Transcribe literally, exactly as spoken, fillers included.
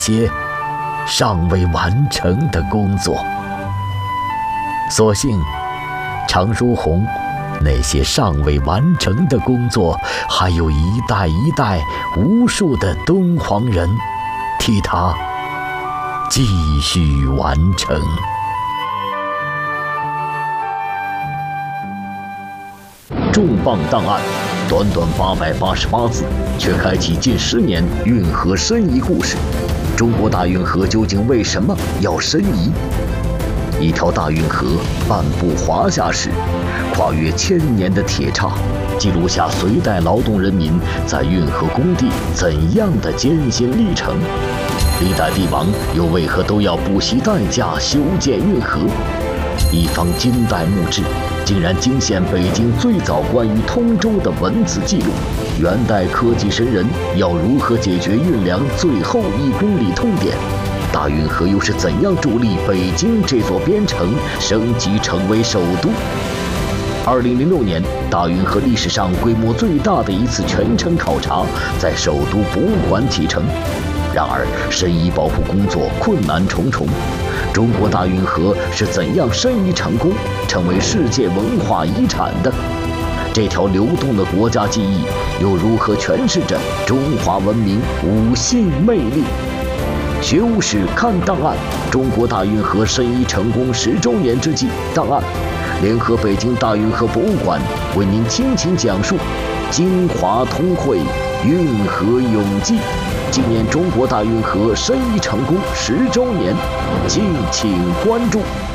些尚未完成的工作。所幸，常书鸿那些尚未完成的工作，还有一代一代无数的敦煌人替他继续完成。重磅档案，短短八百八十八字，却开启近十年运河申遗故事。中国大运河究竟为什么要申遗？一条大运河漫步华夏史，跨越千年的铁叉，记录下隋代劳动人民在运河工地怎样的艰辛历程。历代帝王又为何都要不惜代价修建运河？一方金代墓志竟然惊现北京最早关于通州的文字记录。元代科技神人要如何解决运粮最后一公里痛点？大运河又是怎样助力北京这座边城升级成为首都？二零零六年，大运河历史上规模最大的一次全程考察在首都博物馆启程。然而，申遗保护工作困难重重。中国大运河是怎样申遗成功，成为世界文化遗产的？这条流动的国家记忆又如何诠释着中华文明五性魅力？学无史看档案，中国大运河申遗成功十周年之际档案，联合北京大运河博物馆为您倾情讲述精华通汇运河永记，纪念中国大运河申遗成功十周年，敬请关注。